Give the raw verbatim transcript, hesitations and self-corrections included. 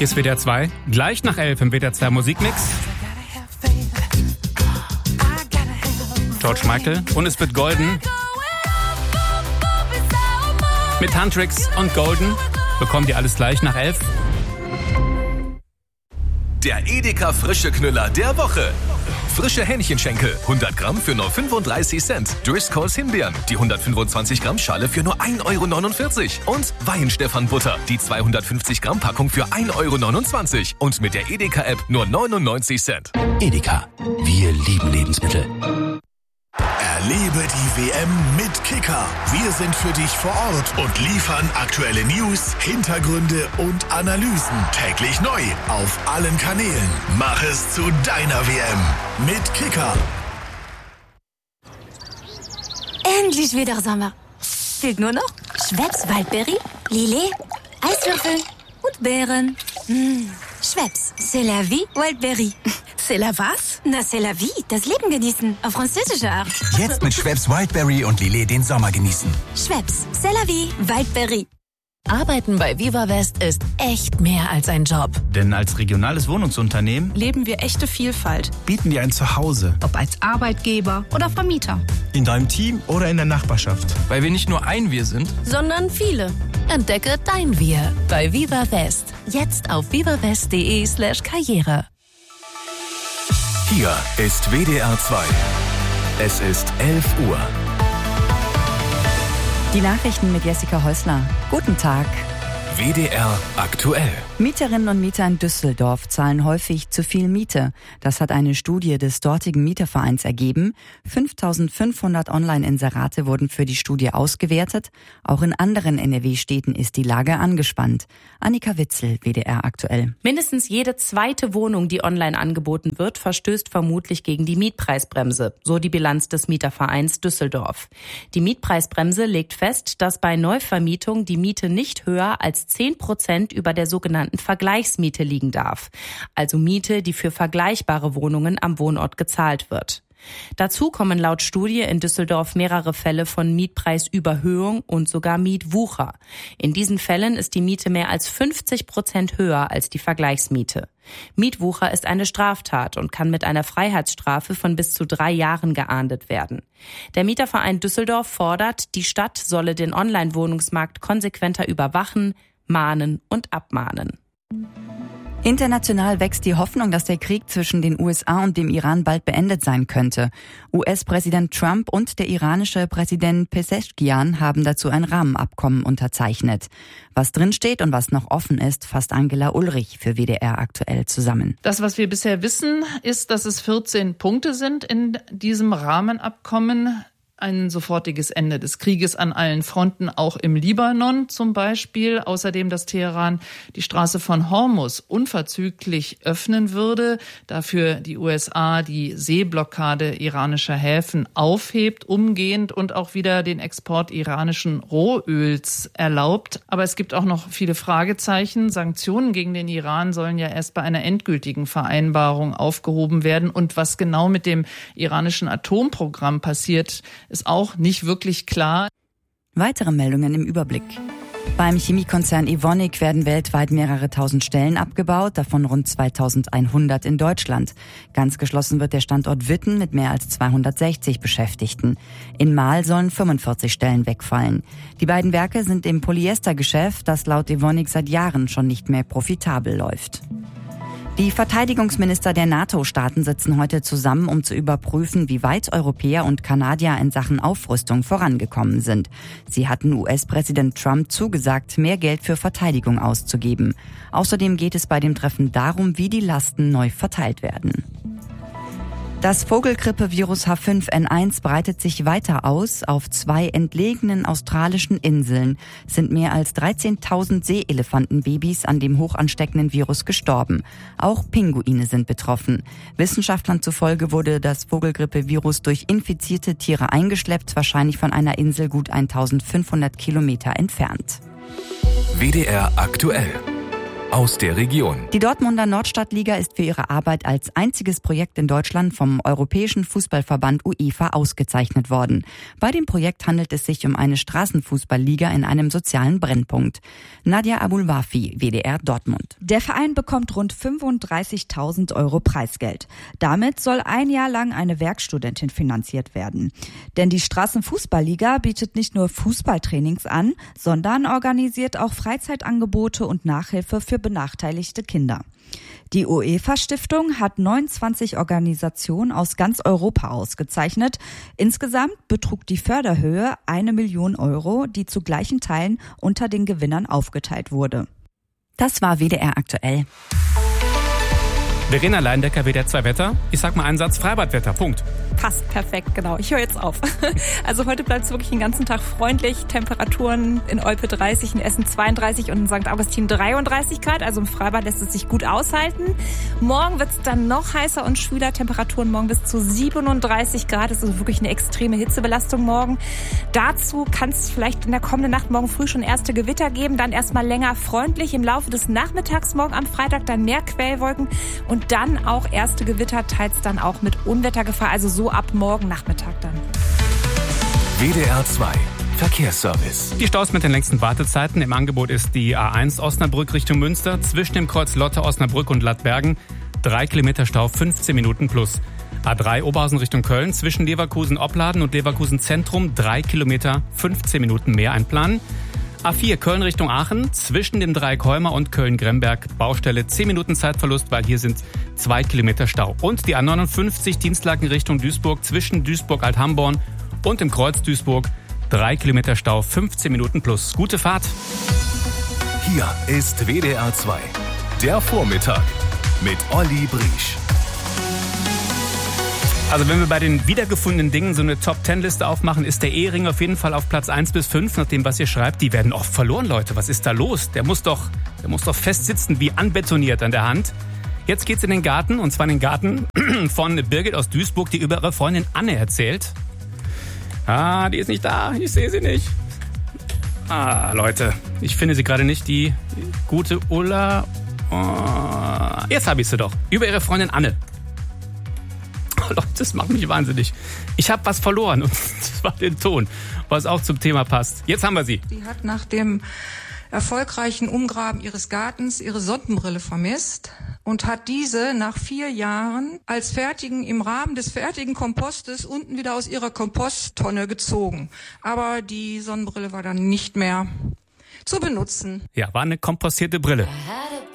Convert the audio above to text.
Hier ist W D R zwei. Gleich nach elf im W D R zwei Musikmix. George Michael. Und es wird golden. Mit Huntrix und Golden bekommt ihr alles gleich nach elf. Der Edeka Frische Knüller der Woche. Frische Hähnchenschenkel, hundert Gramm für nur fünfunddreißig Cent. Driscolls Himbeeren, die hundertfünfundzwanzig Gramm Schale für nur ein Euro neunundvierzig. Und Weihenstephan Butter, die zweihundertfünfzig Gramm Packung für ein Euro neunundzwanzig. Und mit der Edeka-App nur neunundneunzig Cent. Edeka, wir lieben Lebensmittel. Erlebe die W M mit Kicker. Wir sind für dich vor Ort und liefern aktuelle News, Hintergründe und Analysen täglich neu auf allen Kanälen. Mach es zu deiner W M mit Kicker. Endlich wieder Sommer. Fehlt nur noch Schweppes Waldberry, Lillet, Eiswürfel und Beeren. Mmh. Schweppes, c'est la vie, Wildberry. C'est la was? Na, c'est la vie, das Leben genießen, auf französische Art. Jetzt mit Schweppes Wildberry und Lillet den Sommer genießen. Schweppes, c'est la vie, Wildberry. Arbeiten bei Viva West ist echt mehr als ein Job. Denn als regionales Wohnungsunternehmen leben wir echte Vielfalt. Bieten wir ein Zuhause. Ob als Arbeitgeber oder Vermieter. In deinem Team oder in der Nachbarschaft. Weil wir nicht nur ein Wir sind, sondern viele. Entdecke dein Wir bei Viva West. Jetzt auf vivawest.de slash Karriere. Hier ist W D R zwei. Es ist elf Uhr. Die Nachrichten mit Jessica Häusler. Guten Tag. W D R aktuell. Mieterinnen und Mieter in Düsseldorf zahlen häufig zu viel Miete. Das hat eine Studie des dortigen Mietervereins ergeben. fünftausendfünfhundert Online-Inserate wurden für die Studie ausgewertet. Auch in anderen N R W-Städten ist die Lage angespannt. Annika Witzel, W D R aktuell. Mindestens jede zweite Wohnung, die online angeboten wird, verstößt vermutlich gegen die Mietpreisbremse, so die Bilanz des Mietervereins Düsseldorf. Die Mietpreisbremse legt fest, dass bei Neuvermietung die Miete nicht höher als zehn Prozent über der sogenannten Vergleichsmiete liegen darf. Also Miete, die für vergleichbare Wohnungen am Wohnort gezahlt wird. Dazu kommen laut Studie in Düsseldorf mehrere Fälle von Mietpreisüberhöhung und sogar Mietwucher. In diesen Fällen ist die Miete mehr als fünfzig Prozent höher als die Vergleichsmiete. Mietwucher ist eine Straftat und kann mit einer Freiheitsstrafe von bis zu drei Jahren geahndet werden. Der Mieterverein Düsseldorf fordert, die Stadt solle den Online-Wohnungsmarkt konsequenter überwachen, mahnen und abmahnen. International wächst die Hoffnung, dass der Krieg zwischen den U S A und dem Iran bald beendet sein könnte. U S-Präsident Trump und der iranische Präsident Pezeshkian haben dazu ein Rahmenabkommen unterzeichnet. Was drinsteht und was noch offen ist, fasst Angela Ulrich für W D R aktuell zusammen. Das, was wir bisher wissen, ist, dass es vierzehn Punkte sind in diesem Rahmenabkommen. Ein sofortiges Ende des Krieges an allen Fronten, auch im Libanon zum Beispiel. Außerdem, dass Teheran die Straße von Hormuz unverzüglich öffnen würde, dafür die U S A die Seeblockade iranischer Häfen aufhebt, umgehend und auch wieder den Export iranischen Rohöls erlaubt. Aber es gibt auch noch viele Fragezeichen. Sanktionen gegen den Iran sollen ja erst bei einer endgültigen Vereinbarung aufgehoben werden. Und was genau mit dem iranischen Atomprogramm passiert, ist auch nicht wirklich klar. Weitere Meldungen im Überblick. Beim Chemiekonzern Evonik werden weltweit mehrere tausend Stellen abgebaut, davon rund zweitausendeinhundert in Deutschland. Ganz geschlossen wird der Standort Witten mit mehr als zweihundertsechzig Beschäftigten. In Marl sollen fünfundvierzig Stellen wegfallen. Die beiden Werke sind im Polyestergeschäft, das laut Evonik seit Jahren schon nicht mehr profitabel läuft. Die Verteidigungsminister der NATO-Staaten sitzen heute zusammen, um zu überprüfen, wie weit Europäer und Kanadier in Sachen Aufrüstung vorangekommen sind. Sie hatten U S-Präsident Trump zugesagt, mehr Geld für Verteidigung auszugeben. Außerdem geht es bei dem Treffen darum, wie die Lasten neu verteilt werden. Das Vogelgrippe-Virus H fünf N eins breitet sich weiter aus. Auf zwei entlegenen australischen Inseln sind mehr als dreizehntausend Seeelefantenbabys an dem hochansteckenden Virus gestorben. Auch Pinguine sind betroffen. Wissenschaftlern zufolge wurde das Vogelgrippe-Virus durch infizierte Tiere eingeschleppt, wahrscheinlich von einer Insel gut eintausendfünfhundert Kilometer entfernt. W D R aktuell. aus der Region. Die Dortmunder Nordstadtliga ist für ihre Arbeit als einziges Projekt in Deutschland vom Europäischen Fußballverband UEFA ausgezeichnet worden. Bei dem Projekt handelt es sich um eine Straßenfußballliga in einem sozialen Brennpunkt. Nadja Abulwafi, W D R Dortmund. Der Verein bekommt rund fünfunddreißigtausend Euro Preisgeld. Damit soll ein Jahr lang eine Werkstudentin finanziert werden. Denn die Straßenfußballliga bietet nicht nur Fußballtrainings an, sondern organisiert auch Freizeitangebote und Nachhilfe für benachteiligte Kinder. Die UEFA-Stiftung hat neunundzwanzig Organisationen aus ganz Europa ausgezeichnet. Insgesamt betrug die Förderhöhe eine Million Euro, die zu gleichen Teilen unter den Gewinnern aufgeteilt wurde. Das war W D R aktuell. Verena Leindecker, W D R zwei Wetter. Ich sag mal einen Satz, Freibadwetter, Punkt. Passt perfekt, genau. Ich höre jetzt auf. Also heute bleibt es wirklich den ganzen Tag freundlich. Temperaturen in Olpe dreißig, in Essen zweiunddreißig und in Sankt Augustin dreiunddreißig Grad. Also im Freibad lässt es sich gut aushalten. Morgen wird es dann noch heißer und schwüler. Temperaturen morgen bis zu siebenunddreißig Grad. Das ist wirklich eine extreme Hitzebelastung morgen. Dazu kann es vielleicht in der kommenden Nacht morgen früh schon erste Gewitter geben. Dann erstmal länger freundlich. Im Laufe des Nachmittags morgen am Freitag dann mehr Quellwolken und dann auch erste Gewitter, teils dann auch mit Unwettergefahr. Also so ab morgen Nachmittag dann. W D R zwei Verkehrsservice. Die Staus mit den längsten Wartezeiten. Im Angebot ist die A eins Osnabrück Richtung Münster zwischen dem Kreuz Lotte Osnabrück und Lattbergen. Drei Kilometer Stau, fünfzehn Minuten plus. A drei Oberhausen Richtung Köln zwischen Leverkusen-Opladen und Leverkusen-Zentrum. Drei Kilometer, fünfzehn Minuten mehr einplanen. A vier Köln Richtung Aachen zwischen dem Dreieck Heumer und Köln-Gremberg. Baustelle, zehn Minuten Zeitverlust, weil hier sind zwei Kilometer Stau. Und die A neunundfünfzig Dienstlaken Richtung Duisburg zwischen Duisburg-Althamborn und dem Kreuz Duisburg. drei Kilometer Stau, fünfzehn Minuten plus. Gute Fahrt. Hier ist W D R zwei. Der Vormittag mit Olli Briesch. Also wenn wir bei den wiedergefundenen Dingen so eine Top-Ten-Liste aufmachen, ist der Ehering auf jeden Fall auf Platz eins bis fünf, nach dem, was ihr schreibt. Die werden oft verloren, Leute. Was ist da los? Der muss doch, der muss doch fest sitzen, wie anbetoniert an der Hand. Jetzt geht's in den Garten, und zwar in den Garten von Birgit aus Duisburg, die über ihre Freundin Anne erzählt. Ah, die ist nicht da. Ich sehe sie nicht. Ah, Leute, ich finde sie gerade nicht. Die gute Ulla. Oh, jetzt habe ich sie doch. Über ihre Freundin Anne. Leute, das macht mich wahnsinnig. Ich habe was verloren, und das war den Ton, was auch zum Thema passt. Jetzt haben wir sie. Sie hat nach dem erfolgreichen Umgraben ihres Gartens ihre Sonnenbrille vermisst und hat diese nach vier Jahren als fertigen, im Rahmen des fertigen Kompostes unten wieder aus ihrer Komposttonne gezogen. Aber die Sonnenbrille war dann nicht mehr zu benutzen. Ja, war eine kompostierte Brille.